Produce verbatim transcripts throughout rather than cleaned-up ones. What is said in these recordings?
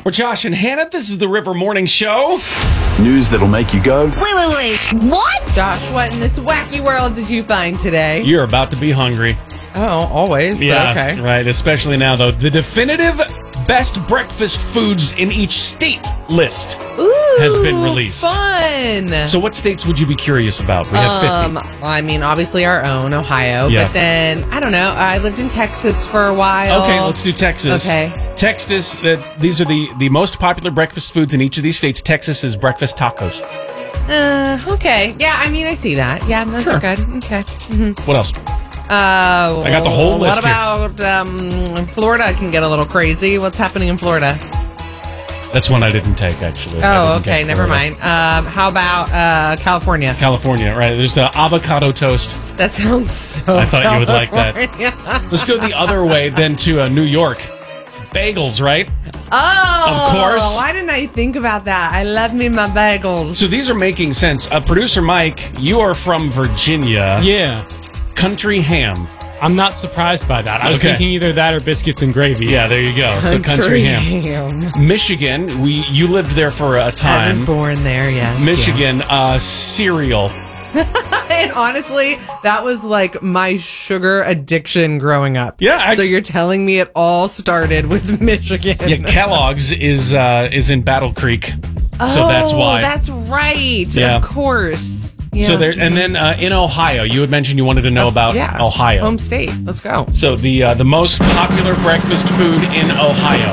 We're Josh and Hannah. This is the River Morning Show. News that'll make you go, Wait, wait, wait. What? Josh, what in this wacky world did you find today? You're about to be hungry. Oh, always. Yeah, but okay. right. Especially now, though. The definitive best breakfast foods in each state list Ooh, has been released. Fun. So what states would you be curious about? We have Um, fifty. well, I mean, obviously our own, Ohio. Yeah. But then, I don't know, I lived in Texas for a while. Okay, let's do Texas. Okay. Texas, uh, these are the, the most popular breakfast foods in each of these states. Texas is breakfast tacos. Uh, okay. Yeah, I mean, I see that. Yeah, those Sure. are good. Okay. What else? Uh, I got the whole list What about um, Florida can get a little crazy. What's happening in Florida? That's one I didn't take, actually. I Oh, didn't okay. get Never Florida. mind. Um, how about uh, California? California, right. There's the avocado toast. That sounds so I thought you would like that. California. Let's go the other way then to uh, New York. Bagels, right? Oh, Of course. Why didn't I think about that? I love me my bagels. So these are making sense. Uh, Producer Mike, you are from Virginia. Yeah, Country ham. I'm not surprised by that. I was Okay. thinking either that or biscuits and gravy. Yeah, there you go. So country ham. Michigan, we you lived there for a I was time. born there, yes. Michigan, yes. uh, cereal. And honestly, that was like my sugar addiction growing up. Yeah, I- so you're telling me it all started with Michigan. Yeah, Kellogg's is uh, is in Battle Creek, so that's Oh, why. That's right. Yeah. Of course. Yeah. So there, and then uh, in Ohio, you had mentioned you wanted to know about yeah. Ohio. Home state. Let's go. So the uh, the most popular breakfast food in Ohio,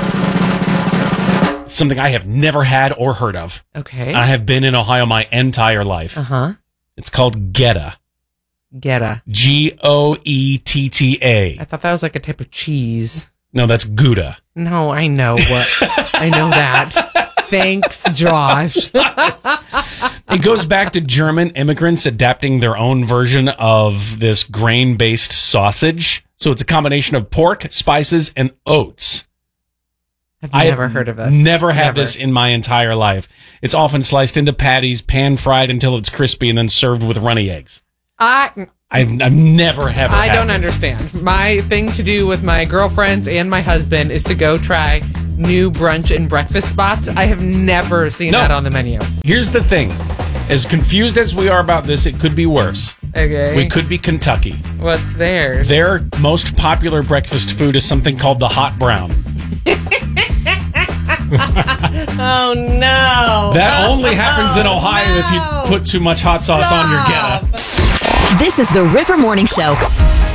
something I have never had or heard of. Okay. I have been in Ohio my entire life. Uh huh. It's called Geta. Geta. G O E T T A. I thought that was like a type of cheese. No, that's Gouda. No, I know what. I know that. Thanks, Josh. It goes back to German immigrants adapting their own version of this grain-based sausage. So it's a combination of pork, spices, and oats. I've I never have heard of this. Never had Never. this in my entire life. It's often sliced into patties, pan-fried until it's crispy, and then served with runny eggs. I I've, I've never ever I had don't this. understand. My thing to do with my girlfriends and my husband is to go try new brunch and breakfast spots. I have never seen No. that on the menu. Here's the thing. As confused as we are about this, it could be worse. Okay. We could be Kentucky. What's theirs? Their most popular breakfast food is something called the hot brown. Oh, no. That only happens in Ohio no. if you put too much hot sauce on your Geta. This is the River Morning Show.